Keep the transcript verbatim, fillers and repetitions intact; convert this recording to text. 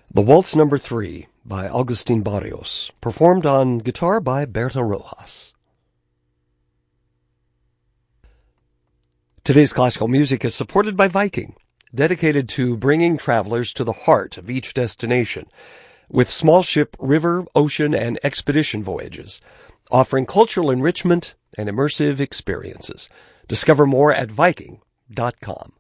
The Waltz Number Three by Agustin Barrios, performed on guitar by Berta Rojas. Today's classical music is supported by Viking, dedicated to bringing travelers to the heart of each destination, with small ship, river, ocean, and expedition voyages, offering cultural enrichment and immersive experiences. Discover more at Viking dot com.